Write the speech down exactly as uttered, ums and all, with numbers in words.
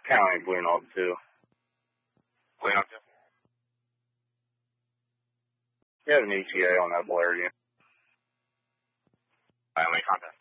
County, Blue Note two. Blue Note two? You have an E T A on that Blair unit. I only contact.